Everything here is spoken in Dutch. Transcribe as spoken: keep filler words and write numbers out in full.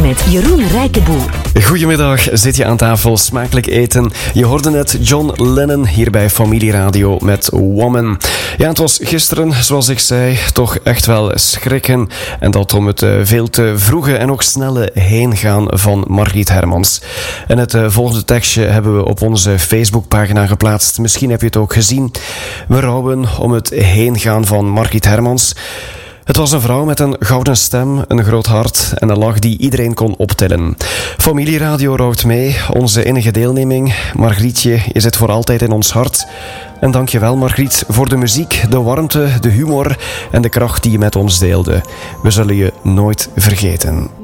met Jeroen Rijkenboer. Goedemiddag, zit je aan tafel, smakelijk eten. Je hoorde net John Lennon hier bij Familieradio met Woman. Ja, het was gisteren, zoals ik zei, toch echt wel schrikken. En dat om het veel te vroege en ook snelle heengaan van Margriet Hermans. En het volgende tekstje hebben we op onze Facebookpagina geplaatst. Misschien heb je het ook gezien. We rouwen om het heengaan van Margriet Hermans. Het was een vrouw met een gouden stem, een groot hart en een lach die iedereen kon optillen. Familieradio rouwt mee, onze innige deelneming. Margrietje, je zit voor altijd in ons hart. En dank je wel, Margriet, voor de muziek, de warmte, de humor en de kracht die je met ons deelde. We zullen je nooit vergeten.